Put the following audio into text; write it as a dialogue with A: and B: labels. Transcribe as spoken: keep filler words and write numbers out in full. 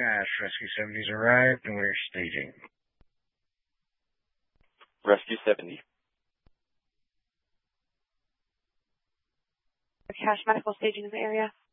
A: Cash, Rescue seventy's arrived and we're staging.
B: Rescue seventy.
C: Cash medical staging in the area.